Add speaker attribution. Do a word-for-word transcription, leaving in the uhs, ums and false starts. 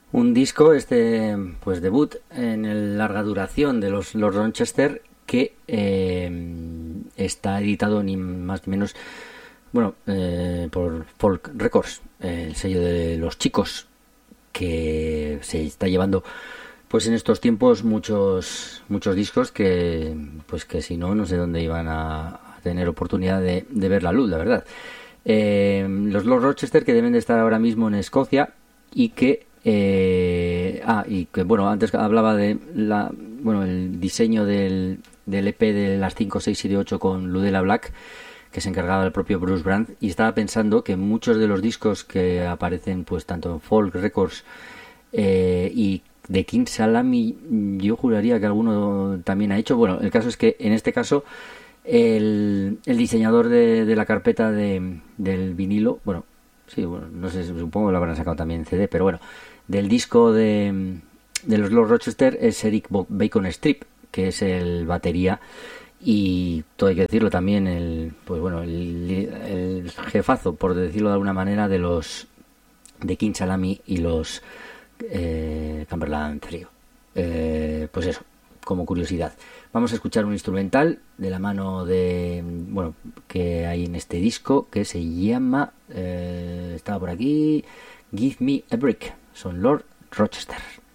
Speaker 1: Un disco, este, pues debut en el larga duración de los, los Rochester, que eh, está editado ni más ni menos, bueno, eh, por Folk Records, el sello de los chicos, que se está llevando, pues en estos tiempos muchos muchos discos que, pues que si no, no sé dónde iban a, a tener oportunidad de, de ver la luz, la verdad. Eh, los Los Rochester, que deben de estar ahora mismo en Escocia y que Eh, ah, y que bueno, antes hablaba de la, bueno, el diseño del, del E P de las cinco, seis, siete, ocho con Ludella Black, que se encargaba el propio Bruce Brand, y estaba pensando que muchos de los discos que aparecen pues tanto en Folk Records eh, y de King Salami, yo juraría que alguno también ha hecho. Bueno, el caso es que en este caso el, el diseñador de, de la carpeta de, del vinilo, bueno, sí, bueno, no sé, supongo que lo habrán sacado también en C D, pero bueno, del disco de, de los Los Rochester es Eric Bacon Strip, que es el batería, y todo hay que decirlo también, el, pues bueno, el, el jefazo, por decirlo de alguna manera, de los de King Salami y los eh, Cumberland Trio. Eh, pues eso, como curiosidad. Vamos a escuchar un instrumental de la mano de, bueno, que hay en este disco, que se llama, eh, estaba por aquí, Give Me a Brick. Son Lord Rochester.